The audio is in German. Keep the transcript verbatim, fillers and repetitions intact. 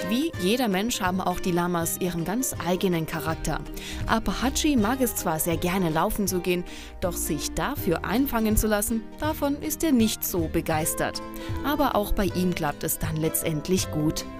Wie jeder Mensch haben auch die Lamas ihren ganz eigenen Charakter. Apahachi mag es zwar sehr gerne laufen zu gehen, doch sich dafür einfangen zu lassen, davon ist er nicht so begeistert. Aber auch bei ihm klappt es dann letztendlich gut.